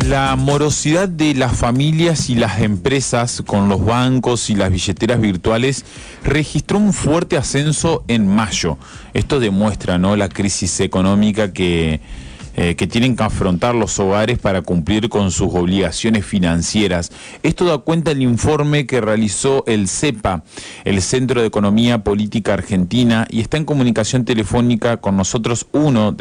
La morosidad de las familias y las empresas con los bancos y las billeteras virtuales registró un fuerte ascenso en mayo. Esto demuestra, ¿no?, la crisis económica que tienen que afrontar los hogares para cumplir con sus obligaciones financieras. Esto da cuenta el informe que realizó el CEPA, el Centro de Economía Política Argentina, y está en comunicación telefónica con nosotros uno